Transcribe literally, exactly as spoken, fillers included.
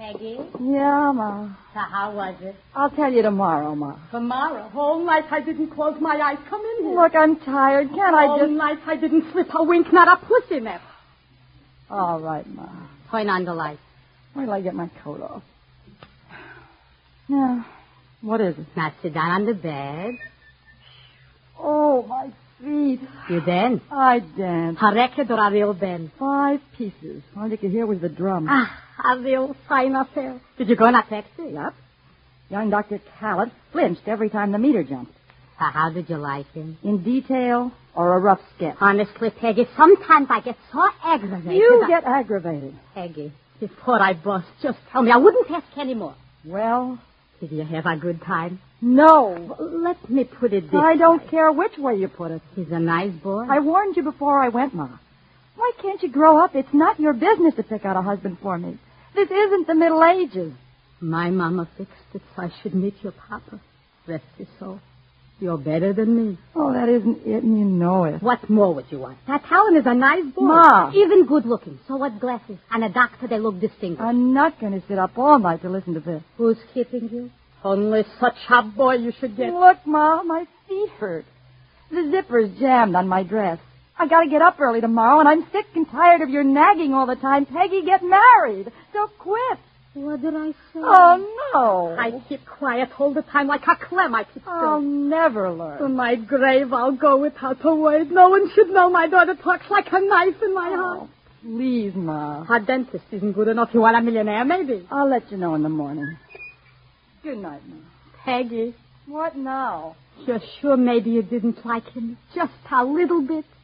Peggy? Yeah, Ma. So how was it? I'll tell you tomorrow, Ma. Tomorrow? All night I didn't close my eyes. Come in here. Look, I'm tired. Can't I All just... night I didn't slip a wink, not a puss in it. All right, Ma. Turn on the light. Wait till I get my coat off. Yeah. What is it? Now sit down on the bed. Oh, my feet. You dance? I dance. A record or a real band? Five pieces. All you could hear was the drum. Ah, a real fine affair. Did you go in a taxi? Yep. Young Doctor Callett flinched every time the meter jumped. So how did you like him? In detail or a rough sketch? Honestly, Peggy, sometimes I get so aggravated. You I... get aggravated. Peggy, before I bust, just tell me. I wouldn't ask anymore. Well... Did you have a good time? No. Let me put it this I don't way. care which way you put it. He's a nice boy. I warned you before I went, Ma. Why can't you grow up? It's not your business to pick out a husband for me. This isn't the Middle Ages. My mama fixed it so I should meet your papa. Rest his soul. You're better than me. Oh, that isn't it, and you know it. What more would you want? That Helen is a nice boy. Ma. Even good looking. So what glasses? And a doctor, they look distinguished. I'm not going to sit up all night to listen to this. Who's keeping you? Only such a boy you should get. Look, Ma, my feet hurt. The zipper's jammed on my dress. I got to get up early tomorrow, and I'm sick and tired of your nagging all the time. Peggy, get married. So quit. What did I say? Oh, no. I keep quiet all the time like a clam. I keep still. I'll never learn. To my grave, I'll go without a word. No one should know my daughter talks like a knife in my heart. Oh, please, Ma. A dentist isn't good enough. You want a millionaire, maybe? I'll let you know in the morning. Good night, Ma. Peggy. What now? You're sure maybe you didn't like him? Just a little bit?